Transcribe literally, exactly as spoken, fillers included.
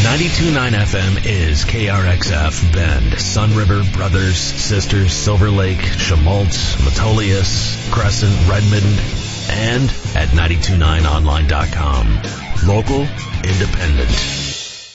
ninety-two point nine F M is K R X F Bend, Sun River, Brothers, Sisters, Silver Lake, Schmaltz, Metolius, Crescent, Redmond, and at ninety two point nine online dot com. Local, independent.